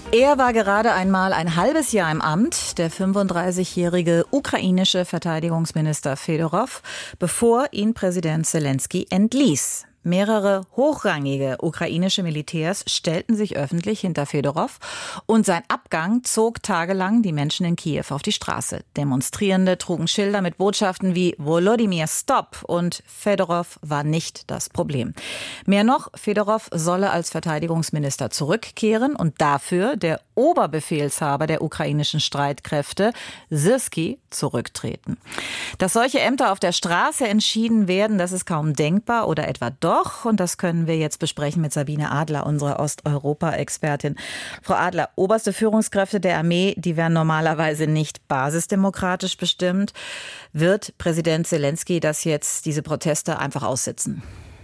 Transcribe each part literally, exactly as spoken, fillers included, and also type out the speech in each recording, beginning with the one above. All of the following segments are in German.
Er war gerade einmal ein halbes Jahr im Amt, der fünfunddreißigjährige ukrainische Verteidigungsminister Fedorow, bevor ihn Präsident Selenskyj entließ. Mehrere hochrangige ukrainische Militärs stellten sich öffentlich hinter Fedorow und sein Abgang zog tagelang die Menschen in Kiew auf die Straße. Demonstrierende trugen Schilder mit Botschaften wie Volodymyr Stop und Fedorow war nicht das Problem. Mehr noch, Fedorow solle als Verteidigungsminister zurückkehren und dafür der Oberbefehlshaber der ukrainischen Streitkräfte, Syrskij, zurücktreten. Dass solche Ämter auf der Straße entschieden werden, das ist kaum denkbar oder etwa doch. Und das können wir jetzt besprechen mit Sabine Adler, unserer Osteuropa-Expertin. Frau Adler, oberste Führungskräfte der Armee, die werden normalerweise nicht basisdemokratisch bestimmt. Wird Präsident Selenskyj das jetzt, diese Proteste, einfach aussitzen?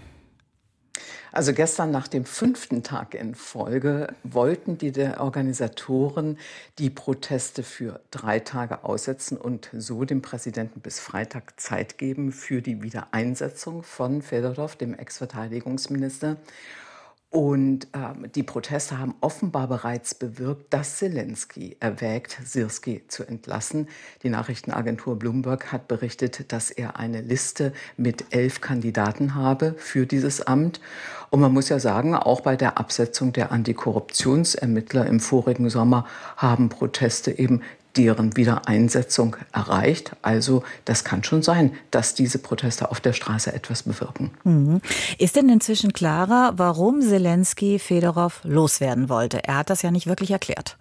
Also gestern nach dem fünften Tag in Folge wollten die der Organisatoren die Proteste für drei Tage aussetzen und so dem Präsidenten bis Freitag Zeit geben für die Wiedereinsetzung von Fedorow, dem Ex-Verteidigungsminister. Und äh, die Proteste haben offenbar bereits bewirkt, dass Selenskyj erwägt, Syrskij zu entlassen. Die Nachrichtenagentur Bloomberg hat berichtet, dass er eine Liste mit elf Kandidaten habe für dieses Amt. Und man muss ja sagen, auch bei der Absetzung der Antikorruptionsermittler im vorigen Sommer haben Proteste eben deren Wiedereinsetzung erreicht. Also das kann schon sein, dass diese Proteste auf der Straße etwas bewirken. Mhm. Ist denn inzwischen klarer, warum Selenskyj Fedorow loswerden wollte? Er hat das ja nicht wirklich erklärt.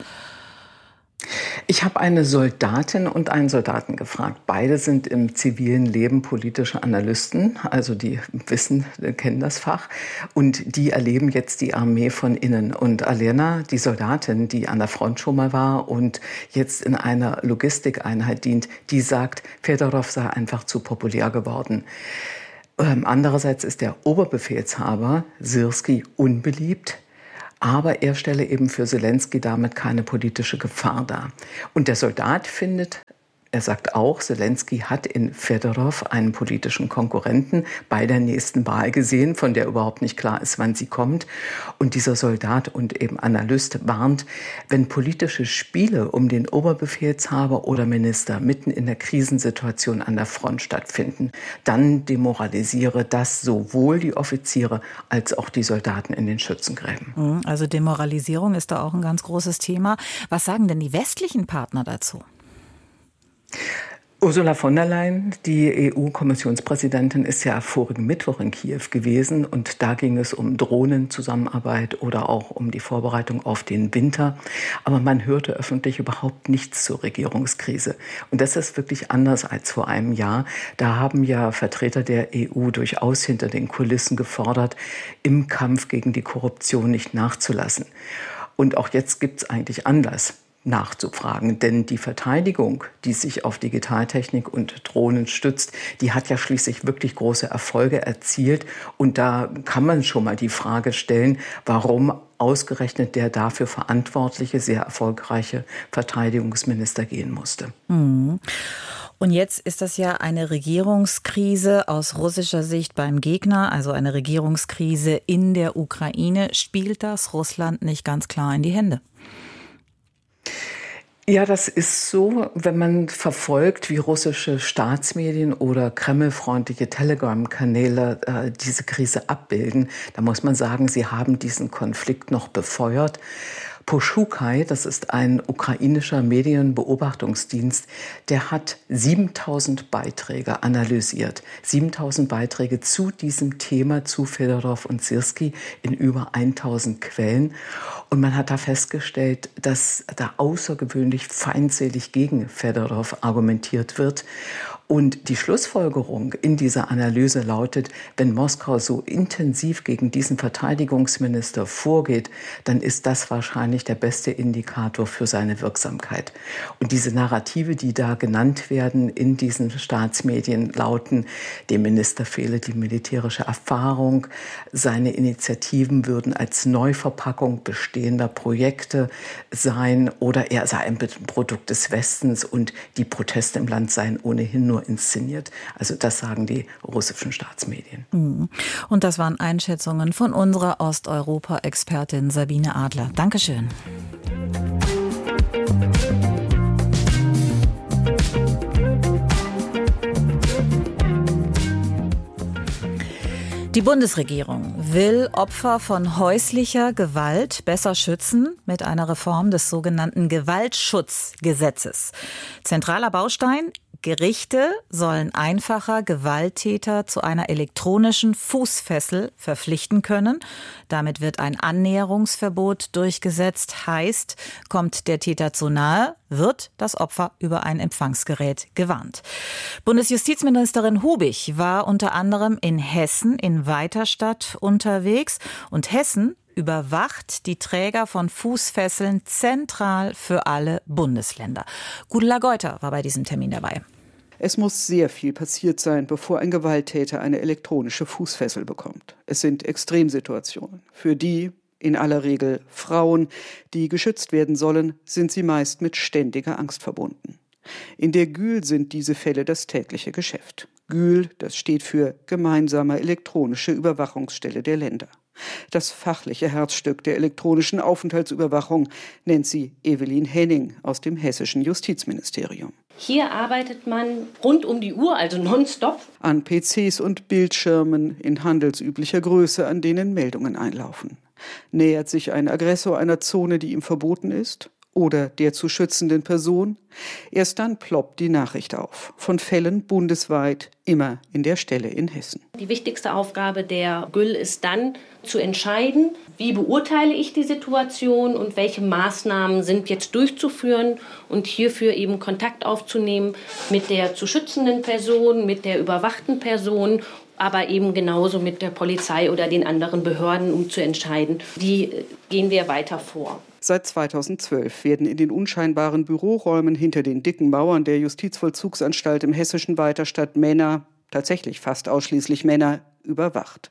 Ich habe eine Soldatin und einen Soldaten gefragt. Beide sind im zivilen Leben politische Analysten, also die wissen, kennen das Fach. Und die erleben jetzt die Armee von innen. Und Alena, die Soldatin, die an der Front schon mal war und jetzt in einer Logistikeinheit dient, die sagt, Fedorow sei einfach zu populär geworden. Ähm, andererseits ist der Oberbefehlshaber Syrskij unbeliebt. Aber er stelle eben für Selenskyj damit keine politische Gefahr dar. Und der Soldat findet, er sagt auch, Selenskyj hat in Fedorow einen politischen Konkurrenten bei der nächsten Wahl gesehen, von der überhaupt nicht klar ist, wann sie kommt. Und dieser Soldat und eben Analyst warnt, wenn politische Spiele um den Oberbefehlshaber oder Minister mitten in der Krisensituation an der Front stattfinden, dann demoralisiere das sowohl die Offiziere als auch die Soldaten in den Schützengräben. Also Demoralisierung ist da auch ein ganz großes Thema. Was sagen denn die westlichen Partner dazu? Ursula von der Leyen, die E U-Kommissionspräsidentin, ist ja vorigen Mittwoch in Kiew gewesen und da ging es um Drohnenzusammenarbeit oder auch um die Vorbereitung auf den Winter. Aber man hörte öffentlich überhaupt nichts zur Regierungskrise. Und das ist wirklich anders als vor einem Jahr. Da haben ja Vertreter der E U durchaus hinter den Kulissen gefordert, im Kampf gegen die Korruption nicht nachzulassen. Und auch jetzt gibt es eigentlich Anlass nachzufragen. Denn die Verteidigung, die sich auf Digitaltechnik und Drohnen stützt, die hat ja schließlich wirklich große Erfolge erzielt. Und da kann man schon mal die Frage stellen, warum ausgerechnet der dafür verantwortliche, sehr erfolgreiche Verteidigungsminister gehen musste. Mhm. Und jetzt ist das ja eine Regierungskrise aus russischer Sicht beim Gegner, also eine Regierungskrise in der Ukraine. Spielt das Russland nicht ganz klar in die Hände? Ja, das ist so, wenn man verfolgt, wie russische Staatsmedien oder kremlfreundliche Telegram-Kanäle äh, diese Krise abbilden, da muss man sagen, sie haben diesen Konflikt noch befeuert. Poschukaj, das ist ein ukrainischer Medienbeobachtungsdienst, der hat siebentausend Beiträge analysiert. siebentausend Beiträge zu diesem Thema, zu Fedorow und Syrskij in über tausend Quellen. Und man hat da festgestellt, dass da außergewöhnlich feindselig gegen Fedorow argumentiert wird. Und die Schlussfolgerung in dieser Analyse lautet, wenn Moskau so intensiv gegen diesen Verteidigungsminister vorgeht, dann ist das wahrscheinlich der beste Indikator für seine Wirksamkeit. Und diese Narrative, die da genannt werden in diesen Staatsmedien, lauten, dem Minister fehle die militärische Erfahrung, seine Initiativen würden als Neuverpackung bestehender Projekte sein oder er sei ein Produkt des Westens und die Proteste im Land seien ohnehin nur inszeniert. Also das sagen die russischen Staatsmedien. Und das waren Einschätzungen von unserer Osteuropa-Expertin Sabine Adler. Dankeschön. Die Bundesregierung will Opfer von häuslicher Gewalt besser schützen mit einer Reform des sogenannten Gewaltschutzgesetzes. Zentraler Baustein: Gerichte sollen einfacher Gewalttäter zu einer elektronischen Fußfessel verpflichten können. Damit wird ein Annäherungsverbot durchgesetzt. Heißt, kommt der Täter zu nahe, wird das Opfer über ein Empfangsgerät gewarnt. Bundesjustizministerin Hubig war unter anderem in Hessen, in Weiterstadt unterwegs. Und Hessen überwacht die Träger von Fußfesseln zentral für alle Bundesländer. Gudula Geuter war bei diesem Termin dabei. Es muss sehr viel passiert sein, bevor ein Gewalttäter eine elektronische Fußfessel bekommt. Es sind Extremsituationen. Für die, in aller Regel Frauen, die geschützt werden sollen, sind sie meist mit ständiger Angst verbunden. In der Gühl sind diese Fälle das tägliche Geschäft. Gühl, das steht für Gemeinsame elektronische Überwachungsstelle der Länder. Das fachliche Herzstück der elektronischen Aufenthaltsüberwachung nennt sie Evelyn Henning aus dem hessischen Justizministerium. Hier arbeitet man rund um die Uhr, also nonstop. An P Cs und Bildschirmen in handelsüblicher Größe, an denen Meldungen einlaufen. Nähert sich ein Aggressor einer Zone, die ihm verboten ist? Oder der zu schützenden Person? Erst dann ploppt die Nachricht auf. Von Fällen bundesweit, immer in der Stelle in Hessen. Die wichtigste Aufgabe der Güll ist dann zu entscheiden, wie beurteile ich die Situation und welche Maßnahmen sind jetzt durchzuführen und hierfür eben Kontakt aufzunehmen mit der zu schützenden Person, mit der überwachten Person, aber eben genauso mit der Polizei oder den anderen Behörden, um zu entscheiden, wie gehen wir weiter vor. Seit zweitausendzwölf werden in den unscheinbaren Büroräumen hinter den dicken Mauern der Justizvollzugsanstalt im hessischen Weiterstadt Männer, tatsächlich fast ausschließlich Männer, überwacht.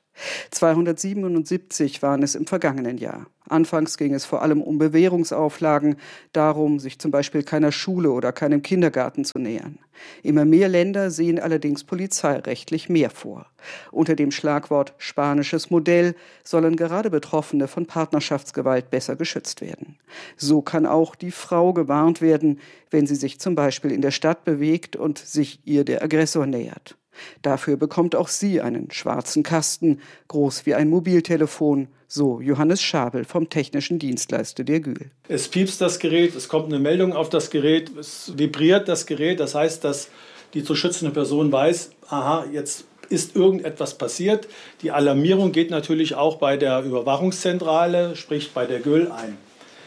zweihundertsiebenundsiebzig waren es im vergangenen Jahr. Anfangs ging es vor allem um Bewährungsauflagen, darum, sich zum Beispiel keiner Schule oder keinem Kindergarten zu nähern. Immer mehr Länder sehen allerdings polizeirechtlich mehr vor. Unter dem Schlagwort spanisches Modell sollen gerade Betroffene von Partnerschaftsgewalt besser geschützt werden. So kann auch die Frau gewarnt werden, wenn sie sich zum Beispiel in der Stadt bewegt und sich ihr der Aggressor nähert. Dafür bekommt auch sie einen schwarzen Kasten, groß wie ein Mobiltelefon, so Johannes Schabel vom technischen Dienstleister der Gühl. Es piepst das Gerät, es kommt eine Meldung auf das Gerät, es vibriert das Gerät. Das heißt, dass die zu schützende Person weiß, aha, jetzt ist irgendetwas passiert. Die Alarmierung geht natürlich auch bei der Überwachungszentrale, sprich bei der Gühl ein.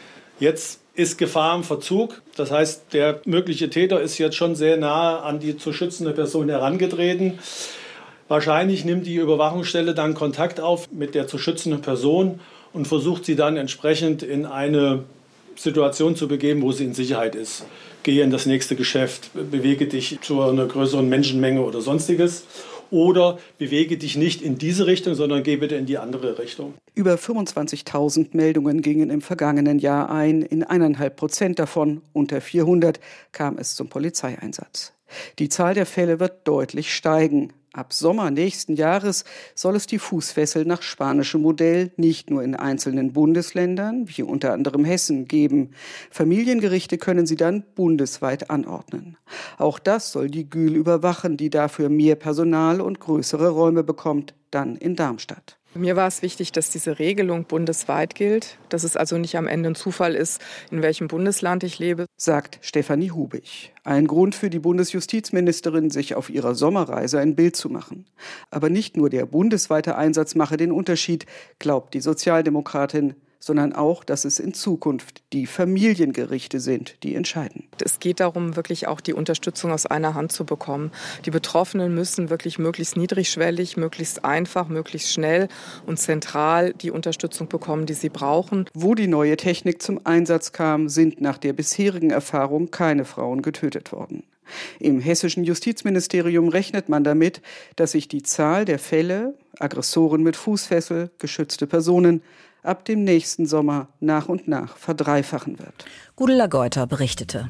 Jetzt ist Gefahr im Verzug. Das heißt, der mögliche Täter ist jetzt schon sehr nahe an die zu schützende Person herangetreten. Wahrscheinlich nimmt die Überwachungsstelle dann Kontakt auf mit der zu schützenden Person und versucht sie dann entsprechend in eine Situation zu begeben, wo sie in Sicherheit ist. Gehe in das nächste Geschäft, bewege dich zu einer größeren Menschenmenge oder sonstiges. Oder bewege dich nicht in diese Richtung, sondern geh bitte in die andere Richtung. Über fünfundzwanzigtausend Meldungen gingen im vergangenen Jahr ein. In eineinhalb Prozent davon, unter vierhundert, kam es zum Polizeieinsatz. Die Zahl der Fälle wird deutlich steigen. Ab Sommer nächsten Jahres soll es die Fußfessel nach spanischem Modell nicht nur in einzelnen Bundesländern, wie unter anderem Hessen, geben. Familiengerichte können sie dann bundesweit anordnen. Auch das soll die Gühl überwachen, die dafür mehr Personal und größere Räume bekommt, dann in Darmstadt. Mir war es wichtig, dass diese Regelung bundesweit gilt, dass es also nicht am Ende ein Zufall ist, in welchem Bundesland ich lebe, sagt Stefanie Hubig. Ein Grund für die Bundesjustizministerin, sich auf ihrer Sommerreise ein Bild zu machen. Aber nicht nur der bundesweite Einsatz mache den Unterschied, glaubt die Sozialdemokratin, sondern auch, dass es in Zukunft die Familiengerichte sind, die entscheiden. Es geht darum, wirklich auch die Unterstützung aus einer Hand zu bekommen. Die Betroffenen müssen wirklich möglichst niedrigschwellig, möglichst einfach, möglichst schnell und zentral die Unterstützung bekommen, die sie brauchen. Wo die neue Technik zum Einsatz kam, sind nach der bisherigen Erfahrung keine Frauen getötet worden. Im hessischen Justizministerium rechnet man damit, dass sich die Zahl der Fälle, Aggressoren mit Fußfessel, geschützte Personen, ab dem nächsten Sommer nach und nach verdreifachen wird. Gudula Geuter berichtete.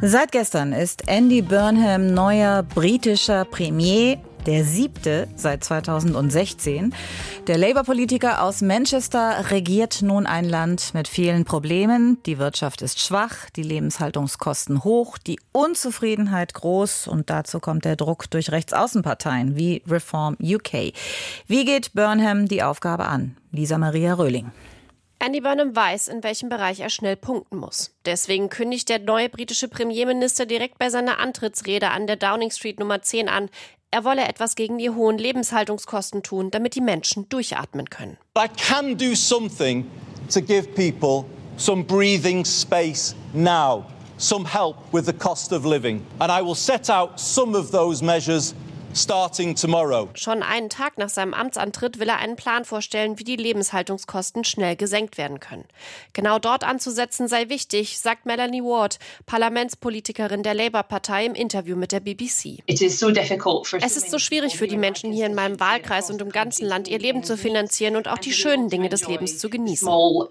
Seit gestern ist Andy Burnham neuer britischer Premier, der siebte seit zweitausendsechzehn. Der Labour-Politiker aus Manchester regiert nun ein Land mit vielen Problemen. Die Wirtschaft ist schwach, die Lebenshaltungskosten hoch, die Unzufriedenheit groß und dazu kommt der Druck durch Rechtsaußenparteien wie Reform U K. Wie geht Burnham die Aufgabe an? Lisa Maria Röhling. Andy Burnham weiß, in welchem Bereich er schnell punkten muss. Deswegen kündigt der neue britische Premierminister direkt bei seiner Antrittsrede an der Downing Street Nummer zehn an, er wolle etwas gegen die hohen Lebenshaltungskosten tun, damit die Menschen durchatmen können. I can do something to give people some breathing space now, some help with the cost of living. And I will set out some of those measures starting tomorrow. Schon einen Tag nach seinem Amtsantritt will er einen Plan vorstellen, wie die Lebenshaltungskosten schnell gesenkt werden können. Genau dort anzusetzen sei wichtig, sagt Melanie Ward, Parlamentspolitikerin der Labour-Partei im Interview mit der B B C. Es ist so schwierig für die Menschen hier in meinem Wahlkreis und im ganzen Land, ihr Leben zu finanzieren und auch die schönen Dinge des Lebens zu genießen.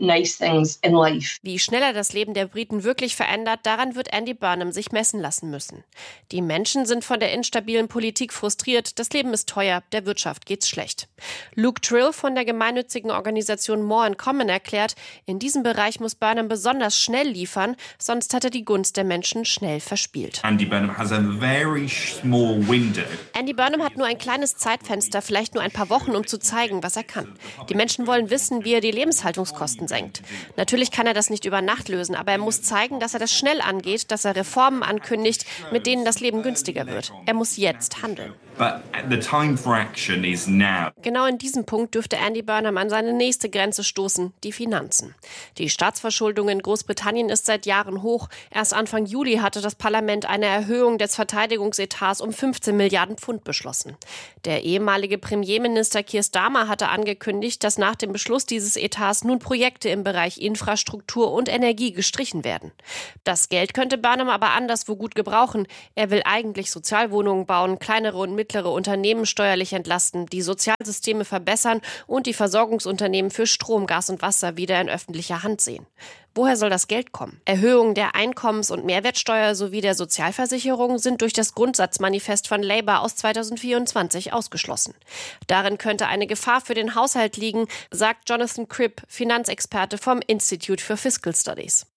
Wie schnell er das Leben der Briten wirklich verändert, daran wird Andy Burnham sich messen lassen müssen. Die Menschen sind von der instabilen Politik frustriert. Das Leben ist teuer, der Wirtschaft geht's schlecht. Luke Trill von der gemeinnützigen Organisation More in Common erklärt, in diesem Bereich muss Burnham besonders schnell liefern, sonst hat er die Gunst der Menschen schnell verspielt. Andy Burnham has a very small window. Andy Burnham hat nur ein kleines Zeitfenster, vielleicht nur ein paar Wochen, um zu zeigen, was er kann. Die Menschen wollen wissen, wie er die Lebenshaltungskosten senkt. Natürlich kann er das nicht über Nacht lösen, aber er muss zeigen, dass er das schnell angeht, dass er Reformen ankündigt, mit denen das Leben günstiger wird. Er muss jetzt handeln. But the time for action is now. Genau in diesem Punkt dürfte Andy Burnham an seine nächste Grenze stoßen, die Finanzen. Die Staatsverschuldung in Großbritannien ist seit Jahren hoch. Erst Anfang Juli hatte das Parlament eine Erhöhung des Verteidigungsetats um fünfzehn Milliarden Pfund beschlossen. Der ehemalige Premierminister Keir Starmer hatte angekündigt, dass nach dem Beschluss dieses Etats nun Projekte im Bereich Infrastruktur und Energie gestrichen werden. Das Geld könnte Burnham aber anderswo gut gebrauchen. Er will eigentlich Sozialwohnungen bauen, kleinere und mittlere Unternehmen steuerlich entlasten, die Sozialsysteme verbessern und die Versorgungsunternehmen für Strom, Gas und Wasser wieder in öffentlicher Hand sehen. Woher soll das Geld kommen? Erhöhung der Einkommens- und Mehrwertsteuer sowie der Sozialversicherung sind durch das Grundsatzmanifest von Labour aus zweitausendvierundzwanzig ausgeschlossen. Darin könnte eine Gefahr für den Haushalt liegen, sagt Jonathan Cribb, Finanzexperte vom Institute for Fiscal Studies.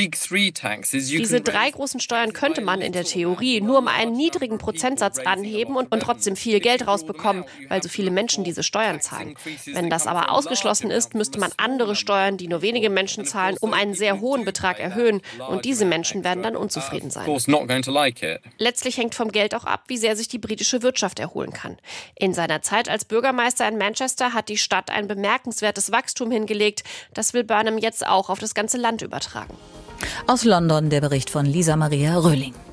Diese drei großen Steuern könnte man in der Theorie nur um einen niedrigen Prozentsatz anheben und, und trotzdem viel Geld rausbekommen, weil so viele Menschen diese Steuern zahlen. Wenn das aber ausgeschlossen ist, müsste man andere Steuern, die nur wenige Menschen zahlen, um einen sehr hohen Betrag erhöhen und diese Menschen werden dann unzufrieden sein. Letztlich hängt vom Geld auch ab, wie sehr sich die britische Wirtschaft erholen kann. In seiner Zeit als Bürgermeister in Manchester hat die Stadt ein bemerkenswertes Wachstum hingelegt. Das will Burnham jetzt auch auf das ganze Land übertragen. Aus London der Bericht von Lisa Maria Röhling.